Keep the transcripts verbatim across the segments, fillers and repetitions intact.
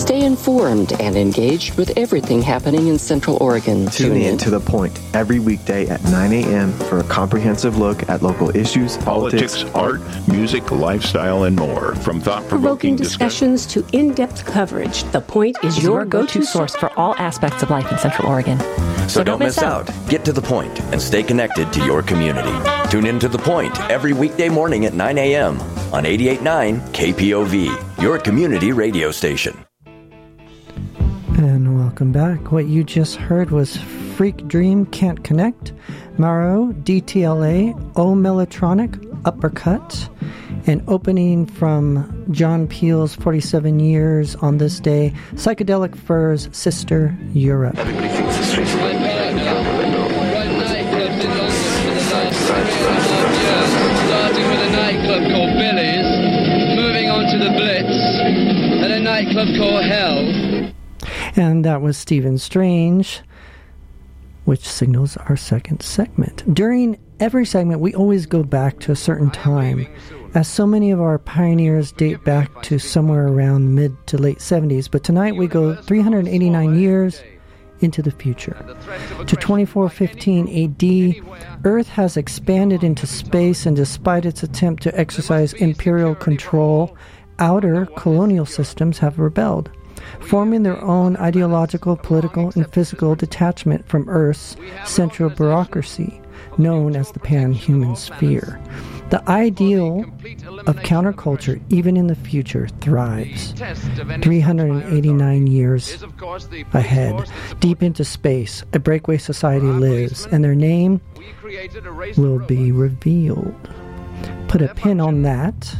Stay informed and engaged with everything happening in Central Oregon. Tune in to The Point every weekday at nine a.m. for a comprehensive look at local issues, politics, politics art, music, lifestyle, and more. From thought-provoking discussions to in-depth coverage, The Point is is your, your go-to source for all aspects of life in Central Oregon. So, so don't, don't miss out. out. Get to The Point and stay connected to your community. Tune in to The Point every weekday morning at nine a.m. on eighty-eight point nine K P O V, your community radio station. And welcome back. What you just heard was Freak Dream Can't Connect, Maro, D T L A, O Mellotronic, Uppercut, and opening from John Peel's forty-seven years on this day, Psychedelic Furs, Sister Europe. Everybody thinks the streets are like starting with a nightclub called Billy's, moving on to the Blitz, and a nightclub called Hell. And that was Stephen Strange, which signals our second segment. During every segment, we always go back to a certain time, as so many of our pioneers date back to somewhere around mid to late seventies. But tonight we go three hundred eighty-nine years into the future. To twenty-four fifteen A D, Earth has expanded into space, and despite its attempt to exercise imperial control, outer colonial systems have rebelled, forming their own ideological, political, and physical detachment from Earth's central bureaucracy, known as the pan-human sphere. The ideal of counterculture, even in the future, thrives. three hundred eighty-nine years ahead, deep into space, a breakaway society lives, and their name will be revealed. Put a pin on that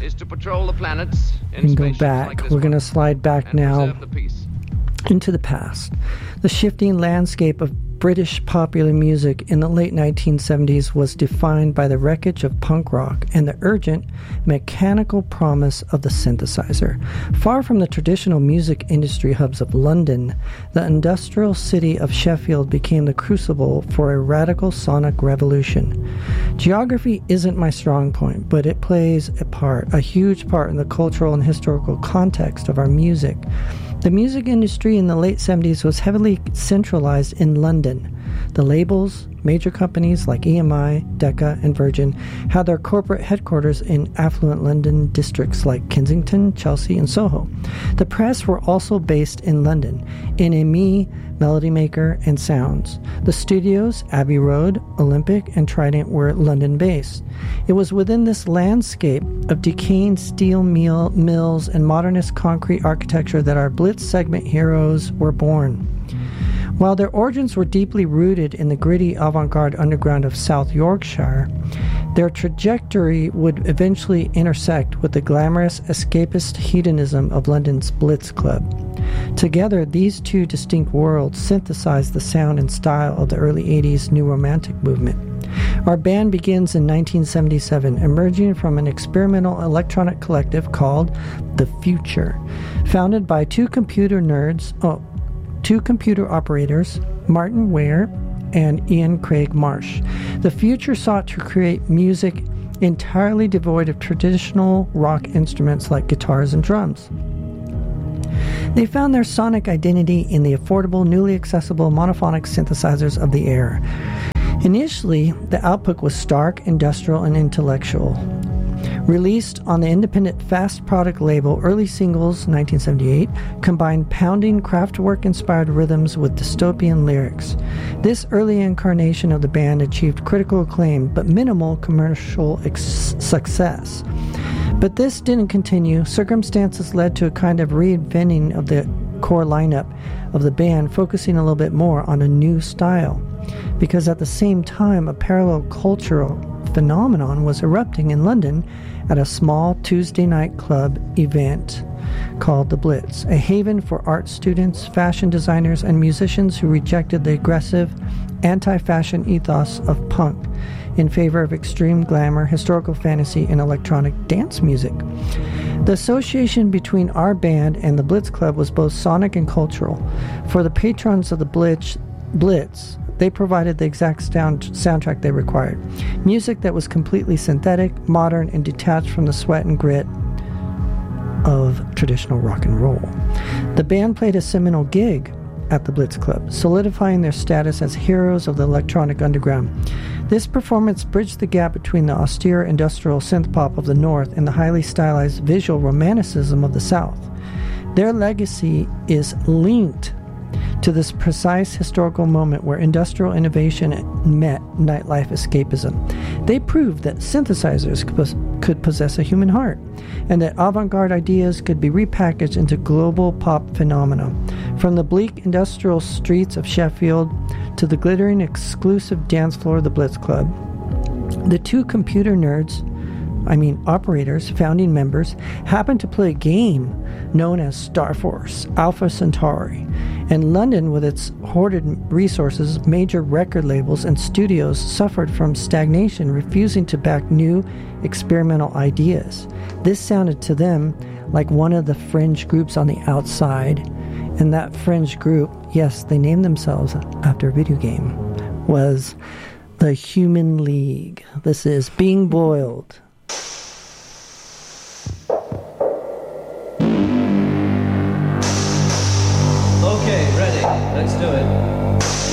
and go back. We're going to slide back now into the past. The shifting landscape of British popular music in the late nineteen seventies was defined by the wreckage of punk rock and the urgent, mechanical promise of the synthesizer. Far from the traditional music industry hubs of London, the industrial city of Sheffield became the crucible for a radical sonic revolution. Geography isn't my strong point, but it plays a part, a huge part in the cultural and historical context of our music. The music industry in the late seventies was heavily centralized in London. The labels, major companies like E M I, Decca, and Virgin had their corporate headquarters in affluent London districts like Kensington, Chelsea, and Soho. The press were also based in London, N M E, Melody Maker, and Sounds. The studios, Abbey Road, Olympic, and Trident were London-based. It was within this landscape of decaying steel mill, mills and modernist concrete architecture that our Blitz segment heroes were born. While their origins were deeply rooted in the gritty avant-garde underground of South Yorkshire, their trajectory would eventually intersect with the glamorous, escapist hedonism of London's Blitz Club. Together, these two distinct worlds synthesized the sound and style of the early eighties New Romantic movement. Our band begins in nineteen seventy-seven, emerging from an experimental electronic collective called The Future, founded by two computer nerds, oh, two computer operators, Martin Ware and Ian Craig Marsh. The Future sought to create music entirely devoid of traditional rock instruments like guitars and drums. They found their sonic identity in the affordable, newly accessible monophonic synthesizers of the era. Initially, the output was stark, industrial, and intellectual. Released on the independent Fast Product label, early singles, nineteen seventy-eight, combined pounding Kraftwerk-inspired rhythms with dystopian lyrics. This early incarnation of the band achieved critical acclaim, but minimal commercial ex- success. But this didn't continue. Circumstances led to a kind of reinventing of the core lineup of the band, focusing a little bit more on a new style. Because at the same time, a parallel cultural phenomenon was erupting in London at a small Tuesday night club event called the Blitz, a haven for art students, fashion designers, and musicians who rejected the aggressive, anti-fashion ethos of punk in favor of extreme glamour, historical fantasy, and electronic dance music. The association between our band and the Blitz Club was both sonic and cultural. For the patrons of the Blitz, Blitz they provided the exact sound, soundtrack they required. Music that was completely synthetic, modern, and detached from the sweat and grit of traditional rock and roll. The band played a seminal gig at the Blitz Club, solidifying their status as heroes of the electronic underground. This performance bridged the gap between the austere industrial synth-pop of the North and the highly stylized visual romanticism of the South. Their legacy is linked to this precise historical moment where industrial innovation met nightlife escapism. They proved that synthesizers could possess a human heart, and that avant-garde ideas could be repackaged into global pop phenomena. From the bleak industrial streets of Sheffield to the glittering exclusive dance floor of the Blitz Club, the two computer nerds, I mean operators, founding members, happened to play a game known as Star Force Alpha Centauri. And London, with its hoarded resources, major record labels and studios suffered from stagnation, refusing to back new experimental ideas. This sounded to them like one of the fringe groups on the outside. And that fringe group, yes, they named themselves after a video game, was the Human League. This is Being Boiled. Okay, ready. Let's do it.